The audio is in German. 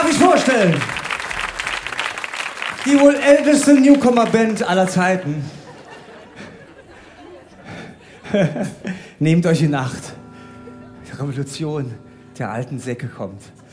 Darf ich vorstellen? Die wohl älteste Newcomer-Band aller Zeiten. Nehmt euch in Acht. Die Revolution der alten Säcke kommt.